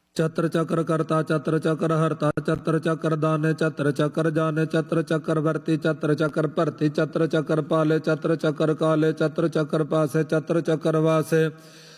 चत्र चक्र कर्ता चत्र चक्र हर्ता चत्र चक्र दाने चत्र चक्र जाने चत्र चक्र वर्ती चत्र चक्र भरती चत्र चक्र पाले चत्र चक्र काले चत्र चक्र पासे चत्र चक्र वासे